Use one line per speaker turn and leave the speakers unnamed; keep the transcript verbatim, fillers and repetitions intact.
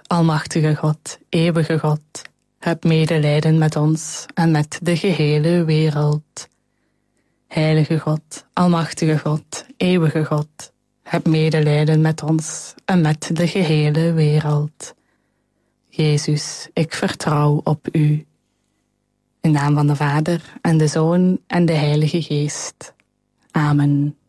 almachtige God, eeuwige God, heb medelijden met ons en met de gehele wereld. Heilige God, almachtige God, eeuwige God, heb medelijden met ons en met de gehele wereld. Jezus, ik vertrouw op u. In naam van de Vader en de Zoon en de Heilige Geest. Amen.